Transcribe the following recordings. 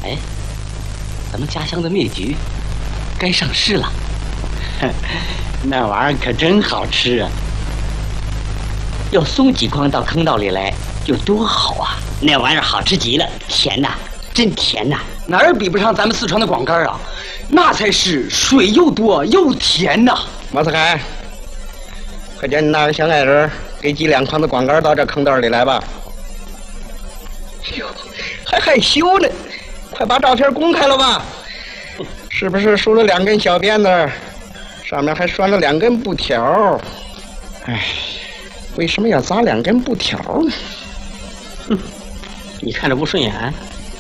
哎，咱们家乡的蜜橘该上市了。 那玩意儿可真好吃啊！要送几筐到坑道里来，就多好啊！那玩意儿好吃极了，甜呐，真甜呐， 哪儿比不上咱们四川的广柑啊？那才是水又多又甜呐！ 马四海，快叫你那个小矮人给几两筐的广柑到这坑道里来吧。哟，还害羞呢，快把照片公开了吧！是不是梳了2根小辫子，上面还拴了2根布条？哎，为什么要扎2根布条呢？ 哼，你看着不顺眼？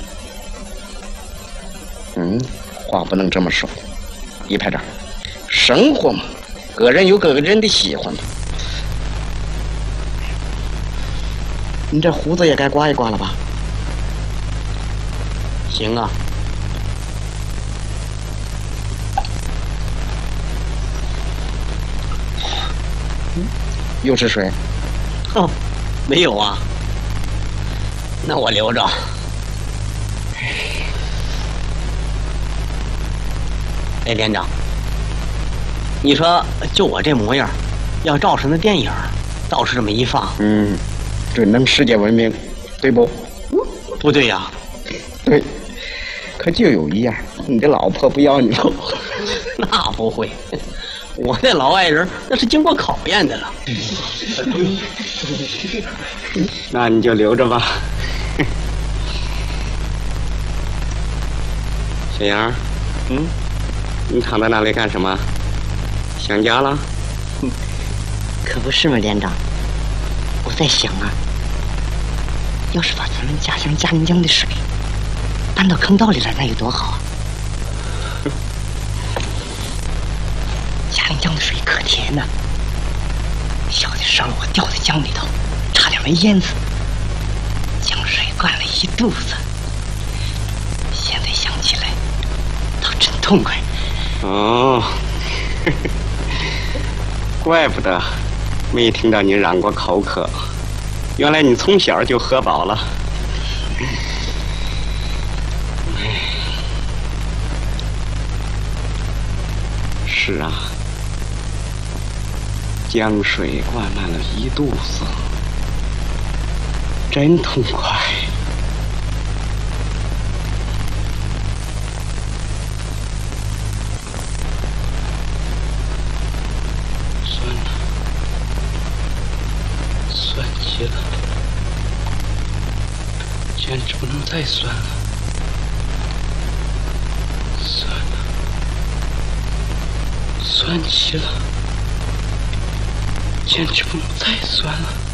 话不能这么说。一排长，生活嘛，个人有个人的喜欢嘛。你这胡子也该刮一刮了吧？ 行啊。 又是水？ 哦，没有啊。那我留着。哎，连长，你说就我这模样，要照成那电影，到处这么一放， 准能世界闻名，对不？ 不对呀。 对，可就有一样，你的老婆不要你了。 那不会，我那老爱人那是经过考验的了。 那你就留着吧。小杨，你躺在那里干什么？想家了？ 可不是嘛，连长。我在想啊，要是把咱们家乡嘉陵江的水搬到坑道里来，那有多好啊！嘉陵江的水可甜呐，小的时候我掉在江里头，差点没淹死，江水灌了一肚子。现在想起来，倒真痛快。 哦，怪不得没听到你嚷过口渴，原来你从小就喝饱了。是啊，江水灌满了一肚子，真痛快。 酸极了，简直不能再酸了，酸了，酸极了，简直不能再酸了。